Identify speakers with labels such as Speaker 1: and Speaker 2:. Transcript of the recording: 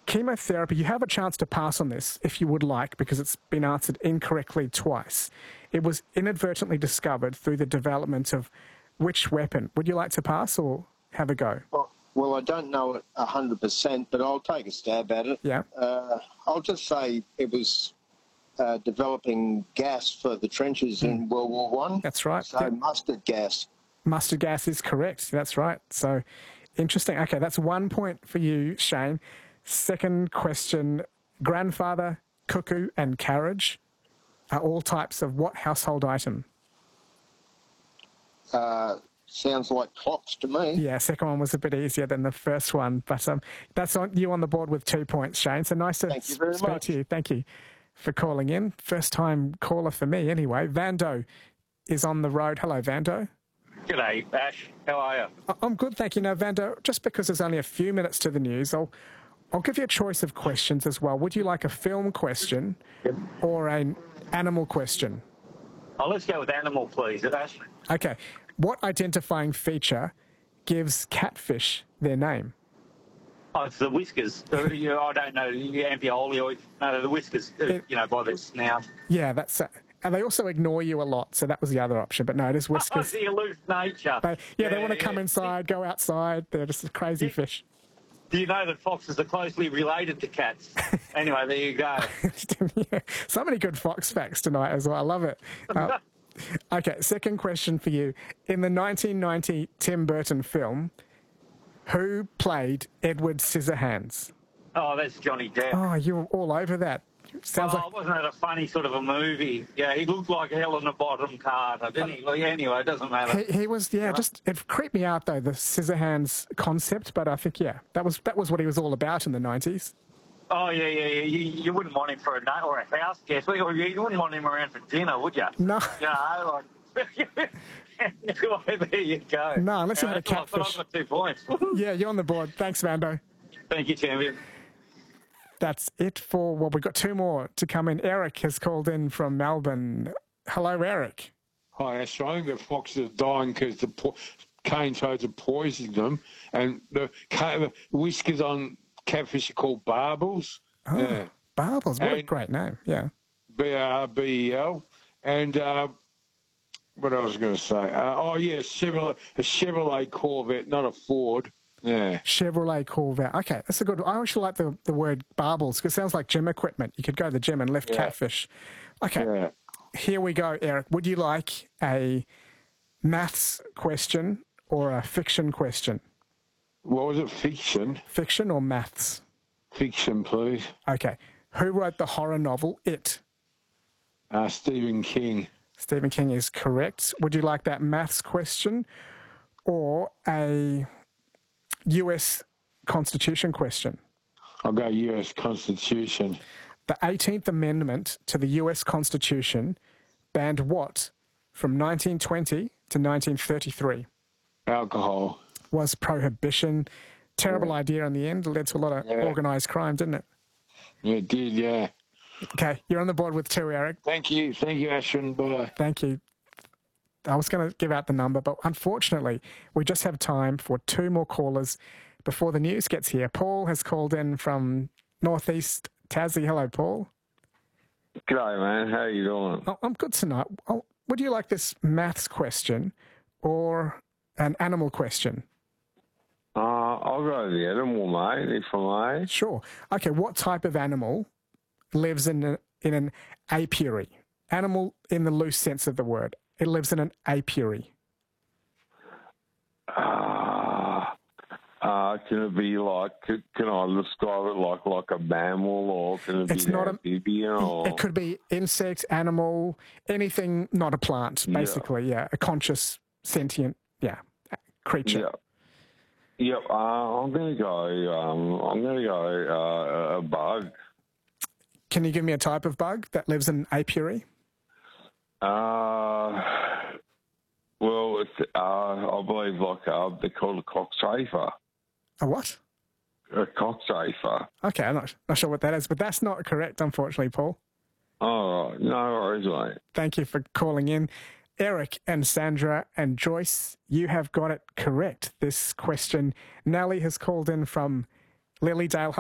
Speaker 1: chemotherapy, you have a chance to pass on this if you would like, because it's been answered incorrectly twice. It was inadvertently discovered through the development of which weapon? Would you like to pass or have a go?
Speaker 2: Well, I don't know it 100%, but I'll take a stab at it.
Speaker 1: Yeah.
Speaker 2: I'll just say it was developing gas for the trenches in World War One.
Speaker 1: That's right.
Speaker 2: So mustard gas.
Speaker 1: Mustard gas is correct. That's right. So interesting. Okay, that's 1 point for you, Shane. Second question, grandfather, cuckoo and carriage are all types of what household item?
Speaker 2: Sounds like clocks to me.
Speaker 1: Yeah, second one was a bit easier than the first one, but that's on you on the board with 2 points, Shane. So nice to speak to you. Thank you for calling in. First time caller for me anyway. Vando is on the road. Hello, Vando.
Speaker 3: G'day, Ash. How are you?
Speaker 1: I'm good, thank you. Now, Vando, just because there's only a few minutes to the news, I'll give you a choice of questions as well. Would you like a film question or an animal question?
Speaker 3: Oh, let's go with animal, please, Ash.
Speaker 1: Okay. What identifying feature gives catfish their name?
Speaker 3: Oh, it's the whiskers. I don't know, amphioleoid. No, the whiskers, by their snout.
Speaker 1: Yeah, that's it. And they also ignore you a lot, so that was the other option. But no, it is whiskers.
Speaker 3: Oh, the aloof nature.
Speaker 1: They want to come inside, go outside. They're just a crazy fish.
Speaker 3: Do you know that foxes are closely related to cats? Anyway, there you go.
Speaker 1: Yeah, so many good fox facts tonight as well. I love it. Okay, second question for you. In the 1990 Tim Burton film, who played Edward Scissorhands?
Speaker 3: Oh, that's Johnny Depp.
Speaker 1: Oh, you were all over that. Sounds like...
Speaker 3: wasn't that a funny sort of a movie? Yeah, he looked like Helena Bottom Carter, didn't he? Well, anyway, it doesn't matter.
Speaker 1: He was, just it creeped me out though, the Scissorhands concept. But I think that was what he was all about in the 90s.
Speaker 3: Oh yeah. You wouldn't want him for a night or a house guest. You wouldn't want him around for dinner, would you?
Speaker 1: No.
Speaker 3: Well, there you go.
Speaker 1: No, unless you had a catfish.
Speaker 3: I've got 2 points.
Speaker 1: Yeah, you're on the board. Thanks, Vando.
Speaker 3: Thank you, champion.
Speaker 1: That's it for, we've got 2 more to come in. Eric has called in from Melbourne. Hello, Eric.
Speaker 4: Hi, Australia. The foxes are dying because the cane toads are poisoning them, and the whiskers on catfish are called barbels.
Speaker 1: Oh,
Speaker 4: yeah.
Speaker 1: Barbels. What a great name. Yeah.
Speaker 4: Barbel. And what I was going to say? A Chevrolet Corvette, not a Ford. Yeah.
Speaker 1: Chevrolet Corvette. Okay, that's a good one. I actually like the word barbels because it sounds like gym equipment. You could go to the gym and lift catfish. Okay, Here we go, Eric. Would you like a maths question or a fiction question?
Speaker 4: What was it, fiction?
Speaker 1: Fiction or maths?
Speaker 4: Fiction, please.
Speaker 1: Okay. Who wrote the horror novel It?
Speaker 4: Stephen King.
Speaker 1: Stephen King is correct. Would you like that maths question or a US Constitution question?
Speaker 4: I'll go US Constitution.
Speaker 1: The 18th Amendment to the US Constitution banned what from 1920 to 1933?
Speaker 4: Alcohol.
Speaker 1: Was prohibition. Terrible idea in the end. It led to a lot of organised crime, didn't it?
Speaker 4: Yeah, it did, yeah.
Speaker 1: Okay, you're on the board with 2, Eric.
Speaker 4: Thank you, Ashton. Bye.
Speaker 1: Thank you. I was going to give out the number, but unfortunately, we just have time for 2 more callers before the news gets here. Paul has called in from northeast Tassie. Hello, Paul.
Speaker 5: G'day, man. How are you doing?
Speaker 1: Oh, I'm good tonight. Would you like this maths question or an animal question?
Speaker 5: I'll go the animal, mate, if I may.
Speaker 1: Sure. Okay, what type of animal lives in an apiary? Animal in the loose sense of the word. It lives in an apiary.
Speaker 5: Can it be like, can I describe it like a mammal, or can it be an amphibian? Or?
Speaker 1: It could be insect, animal, anything not a plant, basically, a conscious, sentient, creature.
Speaker 5: Yep. I'm gonna go a bug.
Speaker 1: Can you give me a type of bug that lives in an apiary?
Speaker 5: Well, I believe they're called a cockchafer.
Speaker 1: A what?
Speaker 5: A cockchafer.
Speaker 1: Okay, I'm not sure what that is, but that's not correct, unfortunately, Paul.
Speaker 5: Oh, no worries, mate.
Speaker 1: Thank you for calling in. Eric and Sandra and Joyce, you have got it correct. This question, Nellie has called in from Lilydale.